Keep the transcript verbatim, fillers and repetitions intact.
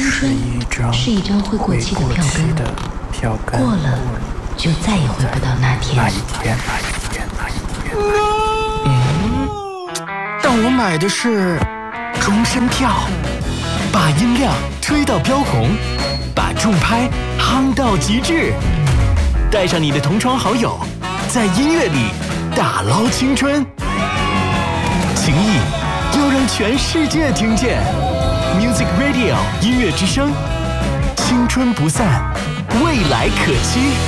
春是一张会过期的票根，过了就再也回不到那天。 那一天，那一天，那一天。 嗯，但我买的是终身票，把音量吹到飙红，把重拍夯到极致，带上你的同窗好友，在音乐里打捞青春，情谊要让全世界听见。Music Radio 音乐之声，青春不散，未来可期。